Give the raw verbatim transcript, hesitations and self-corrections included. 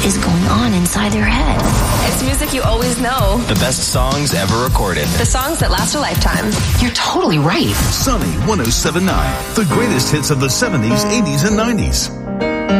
what is going on inside their head. It's music you always know. The best songs ever recorded. The songs that last a lifetime. You're totally right. Sunny one oh seven point nine. The greatest hits of the seventies, eighties, and nineties.